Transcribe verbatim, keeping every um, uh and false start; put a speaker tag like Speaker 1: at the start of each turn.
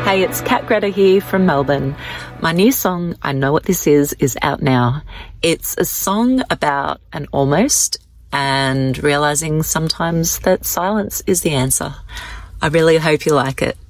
Speaker 1: Hey, it's Kat Greta here from Melbourne. My new song, I Know What This Is, is out now. It's a song about an almost and realising sometimes that silence is the answer. I really hope you like it.